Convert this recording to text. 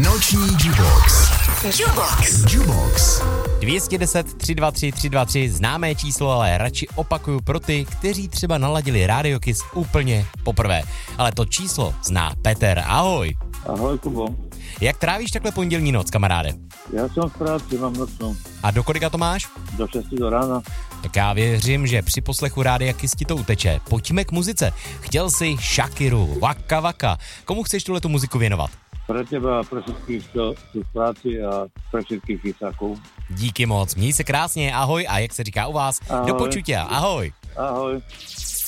Noční Jubox. Jubox. 210 323 323, známé číslo, ale radši opakuju pro ty, kteří třeba naladili Radio Kiss úplně poprvé. Ale to číslo zná Petr. Ahoj. Ahoj, Kubo. Jak trávíš takhle pondělní noc, kamaráde? Já jsem v práci, mám nocnou. A do kolika to máš? Do 6 do rána. Tak já věřím, že při poslechu Rádia Kiss ti to uteče. Pojďme k muzice. Chtěl jsi Shakiru, Waka Waka. Komu chceš tuhletu muziku věnovat? Pro teba, pro všetkých, co jsou v práci a pro všetkých chysáků. Díky moc, měj se krásně, ahoj, a jak se říká u vás, Ahoj. do počutia, ahoj. Ahoj.